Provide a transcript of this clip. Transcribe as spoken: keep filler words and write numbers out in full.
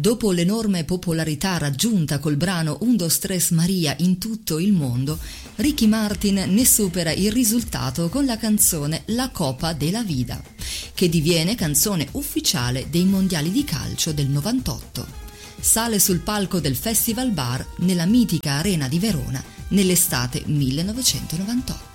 Dopo l'enorme popolarità raggiunta col brano Un, dos, tres Maria in tutto il mondo, Ricky Martin ne supera il risultato con la canzone La Copa de la Vida, che diviene canzone ufficiale dei mondiali di calcio del novantotto. Sale sul palco del Festival Bar nella mitica Arena di Verona nell'estate millenovecentonovantotto.